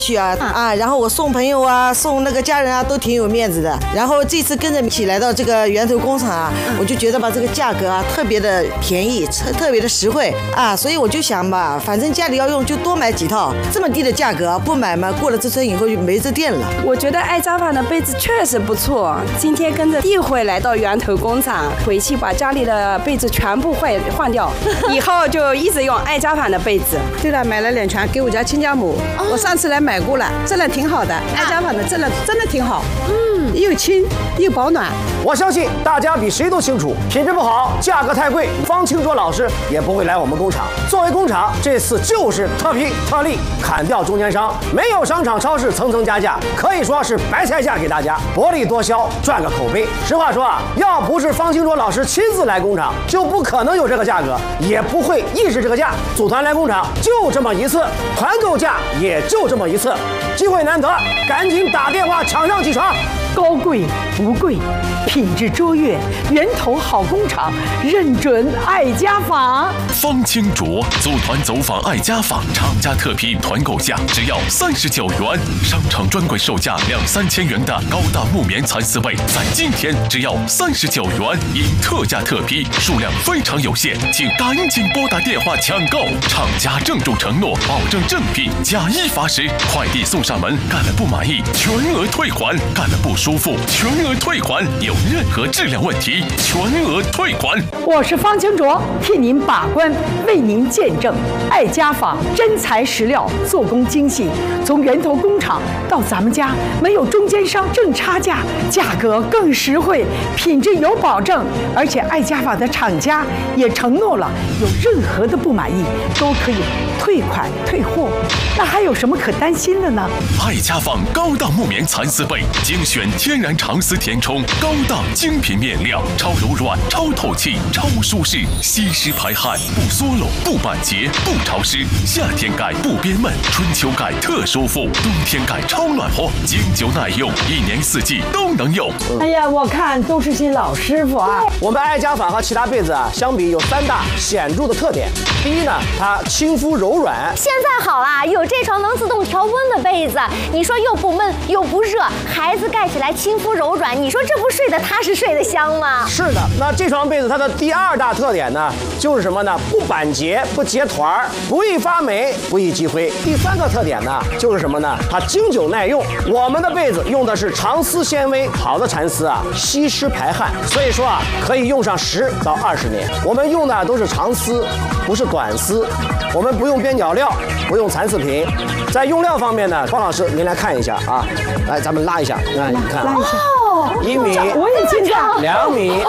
去啊，然后我送朋友啊，送那个家人啊，都挺有面子的。然后这次跟着一起来到这个源头工厂啊，我就觉得吧，这个价格啊特别的便宜，特别的实惠啊，所以我就想吧，反正家里要用就多买几套，这么低的价格不买嘛，过了这村以后就没这店了。 我觉得爱家纺的被子确实不错，今天跟着弟会来到源头工厂，回去把家里的被子全部换掉，以后就一直用爱家纺的被子。 对了，买了2床给我家亲家母，我上次来买过了，质量挺好的，爱家纺的质量真的挺好，又轻又保暖。 我相信大家比谁都清楚，品质不好，价格太贵，方清卓老师也不会来我们工厂。作为工厂，这次就是特批特例，砍掉中间商，没有商场超市层层加价，可以说是白菜价给大家，薄利多销，赚个口碑。实话说啊，要不是方清卓老师亲自来工厂，就不可能有这个价格，也不会意识这个价。组团来工厂就这么一次，团购价也就这么一次，机会难得，赶紧打电话抢上几床。 高贵不贵，品质卓越，源头好工厂，认准爱家纺。 方清卓组团走访爱家纺，厂家特批团购价只要39元，商场专柜售价2、3千元的高档木棉蚕丝被，在今天只要39元，因特价特批，数量非常有限，请赶紧拨打电话抢购。厂家郑重承诺，保证正品，假一罚10，快递送上门，干了不满意全额退款，干了不舒服全额退款，有任何质量问题全额退款。 我是方清卓，替您把关，为您见证。爱家纺真材实料，做工精细，从源头工厂到咱们家，没有中间商挣差价，价格更实惠，品质有保证。而且爱家纺的厂家也承诺了，有任何的不满意都可以退款退货。那还有什么可担心的呢？ 爱家纺高档木棉蚕丝被，精选天然长丝填充，高档精品面料，超柔软、超透气、超舒适，吸湿排汗，不缩拢、不板结、不潮湿。夏天盖不憋闷，春秋盖特舒服，冬天盖超暖和，经久耐用，1年4季都能用。 哎呀，我看都是些老师傅啊。 我们爱家纺和其他被子啊相比，有3大显著的特点。第一呢，它亲肤柔软。 现在好啦，有这床能自动调温的被子，你说又不闷又不热，孩子盖起来亲肤柔软，你说这不睡得踏实睡得香吗？ 是的，那这床被子它的第2大特点呢，就是什么呢？不板结，不结团，不易发霉，不易积灰。第3个特点呢，就是什么呢？它经久耐用。我们的被子用的是长丝纤维，好的蚕丝啊，吸湿排汗，所以说啊，可以用上10到20年。我们用的都是长丝，不是短丝。我们不用边角料，不用蚕丝品。在用料方面呢，方老师您来看一下啊，来咱们拉一下，你看， 拉一下 ，1米， 我也紧张 ，2米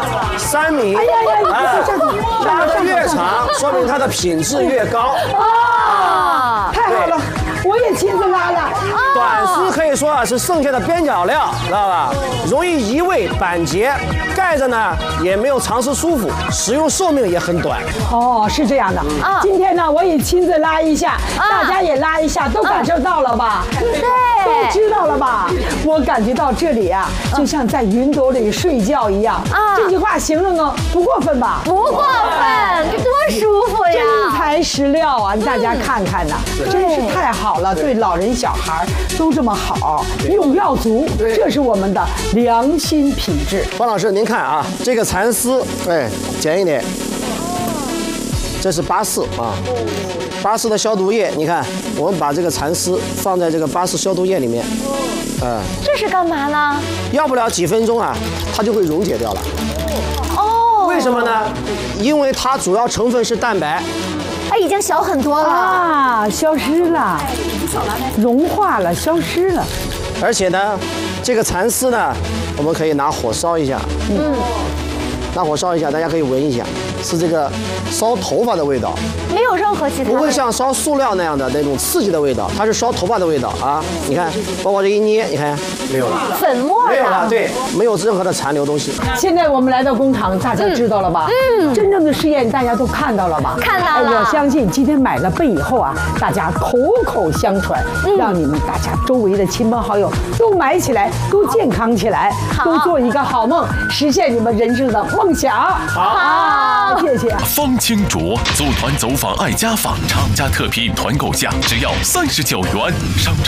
，3米， 哎呀， 拉得越长，说明它的品质越高。 太好了，我也亲自拉了。 短丝可以说啊是剩下的边角料，知道吧？容易移位板结，盖着呢也没有长丝舒服，使用寿命也很短。 哦，是这样的。今天呢，我也亲自拉一下，大家也拉一下，都感受到了吧？ 对， 都知道了吧？我感觉到这里啊，就像在云朵里睡觉一样。这句话形容呢不过分吧？ 不过分，这多舒服呀！ 真材实料啊！大家看看呐，真是太好了，对老人小孩都这么好，用料足，这是我们的良心品质。 方老师，您看啊，这个蚕丝，哎，剪一点，这是巴氏啊，巴氏的消毒液，你看，我们把这个蚕丝放在这个巴氏消毒液里面， 这是干嘛呢？ 要不了几分钟啊，它就会溶解掉了。 哦， 为什么呢？因为它主要成分是蛋白。 哎，已经小很多了啊，消失了，融化了，消失了。 而且呢，这个蚕丝呢，我们可以拿火烧一下，拿火烧一下，大家可以闻一下，是这个烧头发的味道， 没有任何其他， 不会像烧塑料那样的那种刺激的味道，它是烧头发的味道啊！你看，包括这一捏，你看没有了， 粉末没有了，对，没有任何的残留东西。 现在我们来到工厂，大家知道了吧？真正的试验大家都看到了吧？ 看到了。 我相信今天买了被以后啊，大家口口相传，让你们大家周围的亲朋好友都买起来，都健康起来，都做一个好梦，实现你们人生的梦想。好，谢谢。 方清卓组团走访爱家纺，厂家特批团购价只要39元，商场